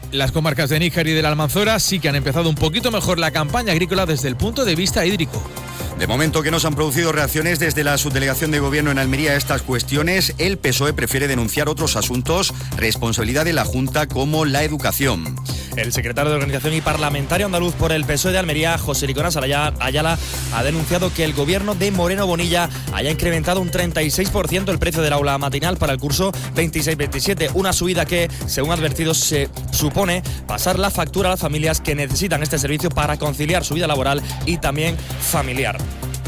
Las comarcas de Níjar y de la Almanzora sí que han empezado un poquito mejor la campaña agrícola desde el punto de vista hídrico. De momento que no se han producido reacciones desde la subdelegación de gobierno en Almería a estas cuestiones, el PSOE prefiere denunciar otros asuntos, responsabilidad de la Junta como la educación. El secretario de Organización y parlamentario andaluz por el PSOE de Almería, José Nicolás Ayala, ha denunciado que el gobierno de Moreno Bonilla haya incrementado un 36% el precio del aula matinal para el curso 26-27, una subida que, según advertidos, se supone pasar la factura a las familias que necesitan este servicio para conciliar su vida laboral y también familiar.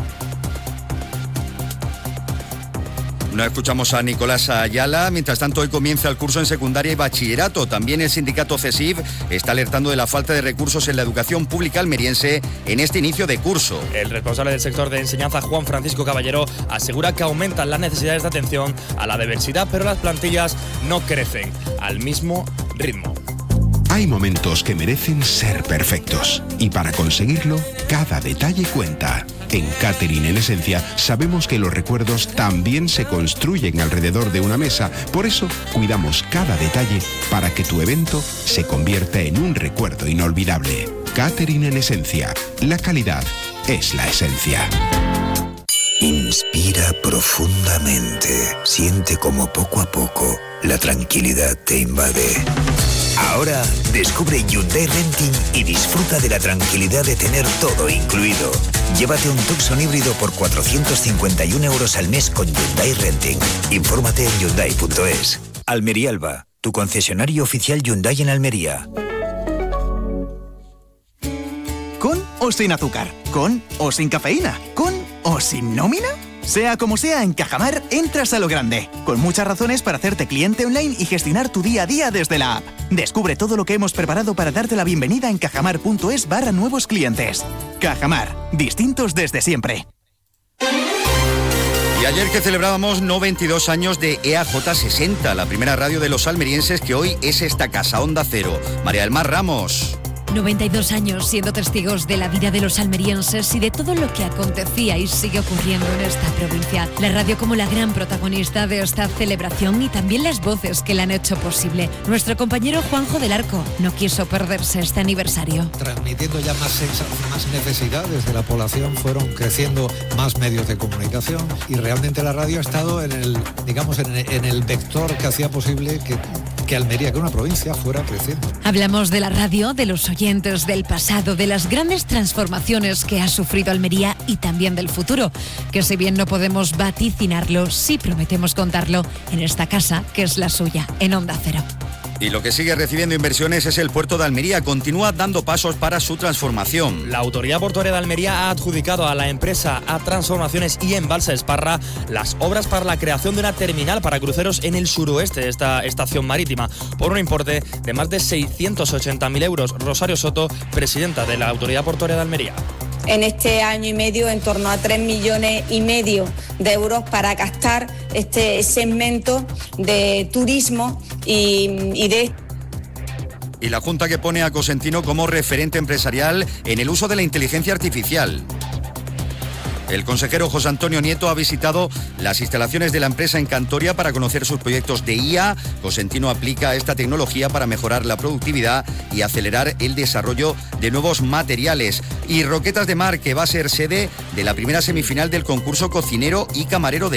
No escuchamos a Nicolás Ayala. Mientras tanto, hoy comienza el curso en secundaria y bachillerato. También el sindicato CESIF está alertando de la falta de recursos en la educación pública almeriense en este inicio de curso. El responsable del sector de enseñanza, Juan Francisco Caballero, asegura que aumentan las necesidades de atención a la diversidad, pero las plantillas no crecen al mismo ritmo. Hay momentos que merecen ser perfectos y para conseguirlo, cada detalle cuenta. En Catering en Esencia sabemos que los recuerdos también se construyen alrededor de una mesa, por eso cuidamos cada detalle para que tu evento se convierta en un recuerdo inolvidable. Catering en Esencia, la calidad es la esencia. Inspira profundamente, siente como poco a poco la tranquilidad te invade. Ahora descubre Hyundai Renting y disfruta de la tranquilidad de tener todo incluido. Llévate un Tucson híbrido por 451 € al mes con Hyundai Renting. Infórmate en Hyundai.es. Almería Alba, tu concesionario oficial Hyundai en Almería. ¿Con o sin azúcar? ¿Con o sin cafeína? ¿Con o sin nómina? Sea como sea, en Cajamar entras a lo grande, con muchas razones para hacerte cliente online y gestionar tu día a día desde la app. Descubre todo lo que hemos preparado para darte la bienvenida en cajamar.es/nuevos clientes. Cajamar, distintos desde siempre. Y ayer que celebrábamos 92 años de EAJ60, la primera radio de los almerienses, que hoy es esta casa, Onda Cero. María del Mar Ramos. 92 años siendo testigos de la vida de los almerienses y de todo lo que acontecía y sigue ocurriendo en esta provincia. La radio como la gran protagonista de esta celebración y también las voces que la han hecho posible. Nuestro compañero Juanjo del Arco no quiso perderse este aniversario. Transmitiendo ya más necesidades de la población, fueron creciendo más medios de comunicación y realmente la radio ha estado en el vector que hacía posible que Almería, que una provincia, fuera creciendo. Hablamos de la radio, de los oyentes del pasado, de las grandes transformaciones que ha sufrido Almería y también del futuro, que si bien no podemos vaticinarlo, sí prometemos contarlo en esta casa que es la suya, en Onda Cero. Y lo que sigue recibiendo inversiones es el puerto de Almería. Continúa dando pasos para su transformación. La Autoridad Portuaria de Almería ha adjudicado a la empresa A Transformaciones y Embalsa Esparra las obras para la creación de una terminal para cruceros en el suroeste de esta estación marítima, por un importe de más de 680.000 euros. Rosario Soto, presidenta de la Autoridad Portuaria de Almería. En este año y medio en torno a 3,5 millones de euros para captar este segmento de turismo y la Junta que pone a Cosentino como referente empresarial en el uso de la inteligencia artificial. El consejero José Antonio Nieto ha visitado las instalaciones de la empresa en Cantoria para conocer sus proyectos de IA. Cosentino aplica esta tecnología para mejorar la productividad y acelerar el desarrollo de nuevos materiales. Y Roquetas de Mar, que va a ser sede de la primera semifinal del concurso cocinero y camarero de